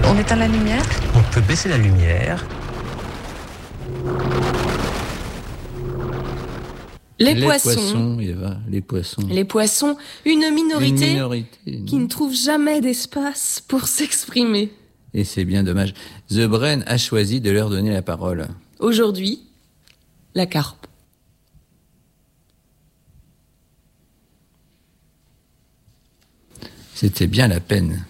On éteint la lumière ? On peut baisser la lumière. Les poissons, Eva, les poissons. Les poissons, une minorité qui non. ne trouve jamais d'espace pour s'exprimer. Et c'est bien dommage. The Brain a choisi de leur donner la parole. Aujourd'hui, la carpe. C'était bien la peine.